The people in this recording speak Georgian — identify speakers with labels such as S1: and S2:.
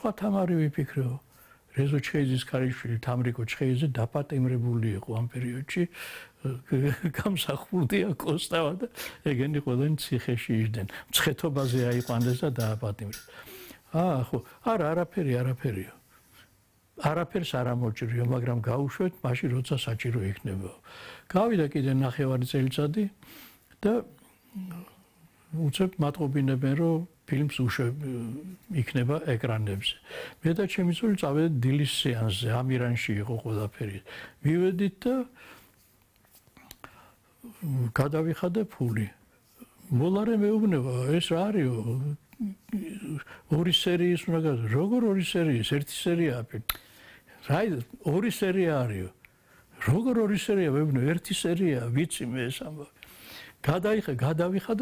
S1: სხვა თამარი ვიფიქრეო. რეზო ჩხეიძის ქალიშვილი თამრიკო ჩხეიძე დაპატიმრებული იყო ამ პერიოდში. გამსახურდია კოსტავა და ეგენი ყველანი ციხეში იჯდნენ. მცხეთობაზე აიყვანეს და დააპატიმრეს. ხო, არაფერია. არაფერს არ ამოჭრიო, მაგრამ გაუშვეთ მაშინ როცა საჭირო იქნება. გავიდა კიდე 9 წელიწადი და უცებ მატყობინებენ რომ ფილმს იქნება ეკრანებზე. მე და ჩემი ძული წავედით დილის სეანსზე, ამირანში იყო ყველაფერი. მივედით და გადავიხადე ფული. მოლარე მეუბნება, ეს რა არისო? ორი სერიის უნდა გასო. როგორ ორი სერიის? ერთი სერიაა. რაი, ორი სერია არისო. როგორ ორი სერია? მეუბნება, ერთი სერია, ვიცი მე ეს ამბავი. გადავიხადე